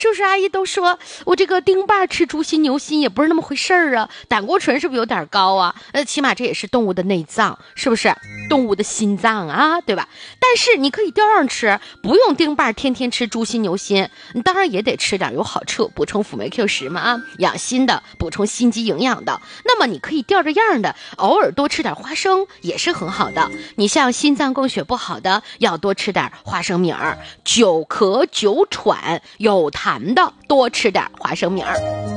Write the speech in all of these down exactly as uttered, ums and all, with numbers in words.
叔叔阿姨都说我这个丁瓣吃猪心牛心也不是那么回事儿啊，胆固醇是不是有点高啊？那起码这也是动物的内脏，是不是动物的心脏啊，对吧？但是你可以调样吃，不用丁瓣天天吃猪心牛心，你当然也得吃点有好处，补充辅酶 Q 十嘛啊，养心的，补充心肌营养的。那么你可以调着样的，偶尔多吃点花生也是很好的。你像心脏供血不好的，要多吃点花生米儿，久咳久喘有痰的多吃点花生米儿。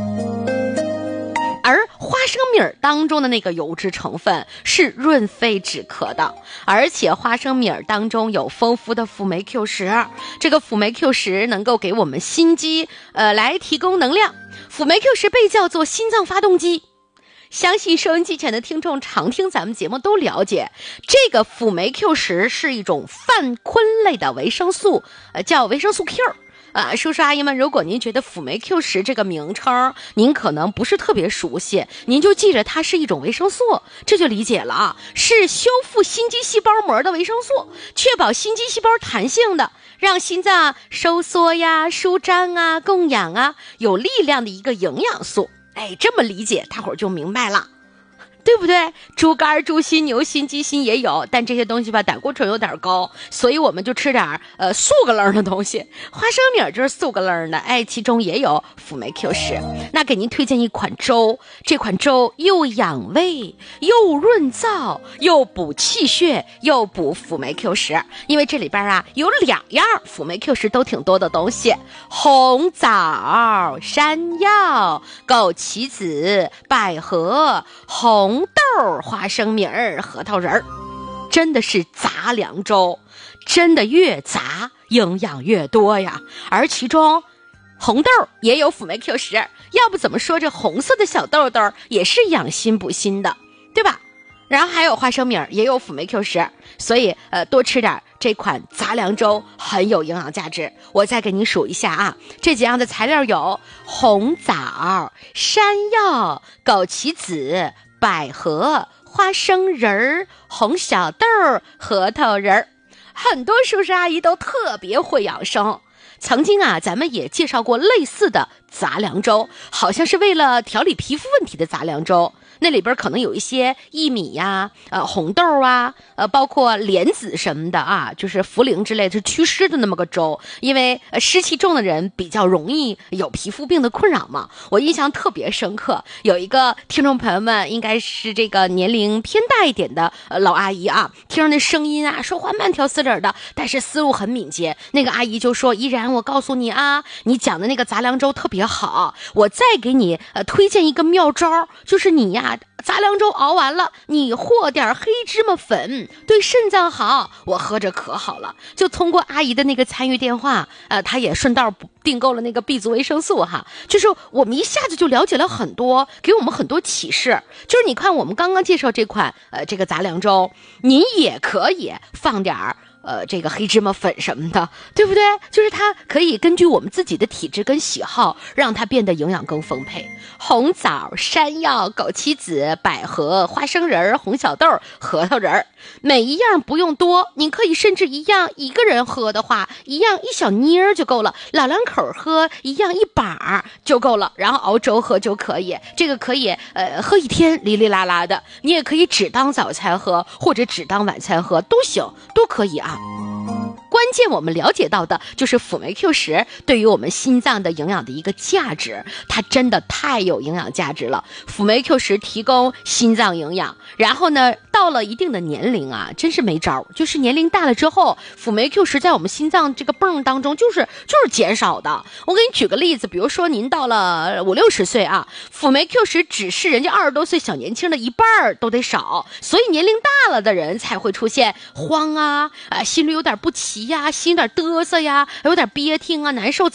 而花生米儿当中的那个油脂成分是润肺止咳的，而且花生米儿当中有丰富的辅酶 Q 十，这个辅酶 Q 十能够给我们心肌呃来提供能量。辅酶 Q 十被叫做心脏发动机，相信收音机前的听众常听咱们节目都了解，这个辅酶 Q 十是一种泛醌类的维生素，呃，叫维生素 Q。啊，叔叔阿姨们，如果您觉得辅酶 Q 十这个名称您可能不是特别熟悉，您就记着它是一种维生素，这就理解了啊，是修复心肌细胞膜的维生素，确保心肌细胞弹性的，让心脏收缩呀、舒张啊、供氧啊，有力量的一个营养素。哎，这么理解大伙儿就明白了，对不对？猪肝、猪心、牛心、鸡心也有，但这些东西吧，胆固醇有点高，所以我们就吃点呃素个愣的东西。花生米就是素个愣的，哎，其中也有辅酶 Q 十。那给您推荐一款粥，这款粥又养胃，又润燥，又补气血，又补辅酶 Q 十。因为这里边啊有两样辅酶 Q 十都挺多的东西：红枣、山药、枸杞子、百合、红红豆、花生米儿、核桃仁儿，真的是杂粮粥，真的越杂营养越多呀。而其中红豆也有辅酶 Q 十，要不怎么说这红色的小豆豆也是养心补心的，对吧？然后还有花生米儿也有辅酶 Q 十，所以呃多吃点这款杂粮粥很有营养价值。我再给你数一下啊，这几样的材料有红枣、山药、枸杞子、百合、花生仁儿、红小豆、核桃仁儿。很多叔叔阿姨都特别会养生，曾经啊咱们也介绍过类似的杂粮粥，好像是为了调理皮肤问题的杂粮粥，那里边可能有一些薏米呀、呃红豆啊、呃包括莲子什么的啊，就是茯苓之类的，是祛湿的那么个粥。因为呃湿气重的人比较容易有皮肤病的困扰嘛。我印象特别深刻，有一个听众朋友们应该是这个年龄偏大一点的呃老阿姨啊，听着那声音啊，说话慢条斯理的，但是思路很敏捷。那个阿姨就说：“依然，我告诉你啊，你讲的那个杂粮粥特别好，我再给你呃推荐一个妙招，就是你呀。”杂粮粥熬完了，你和点黑芝麻粉，对肾脏好，我喝着可好了。就通过阿姨的那个参与电话，呃，她也顺道订购了那个 B 族维生素哈。就是我们一下子就了解了很多，给我们很多启示。就是你看我们刚刚介绍这款呃这个杂粮粥，您也可以放点儿。呃，这个黑芝麻粉什么的，对不对？就是它可以根据我们自己的体质跟喜好，让它变得营养更丰沛。红枣、山药、枸杞子、百合、花生仁、红小豆、核桃仁，每一样不用多，您可以甚至一样一个人喝的话，一样一小妮儿就够了，老两口喝一样一把就够了，然后熬粥喝就可以。这个可以呃喝一天哩哩啦啦的，你也可以只当早餐喝，或者只当晚餐喝都行，都可以啊。关键我们了解到的就是辅酶 Q 十对于我们心脏的营养的一个价值，它真的太有营养价值了。辅酶 Q 十提供心脏营养，然后呢到了一定的年龄啊，真是没招，就是年龄大了之后，辅酶 Q 十在我们心脏这个泵当中就是就是减少的。我给你举个例子，比如说您到了五六十岁啊，辅酶 Q 十只是人家二十多岁小年轻的一半都得少，所以年龄大了的人才会出现慌啊，啊心率有点不齐呀，心有点嘚瑟呀，有点憋挺啊，难受。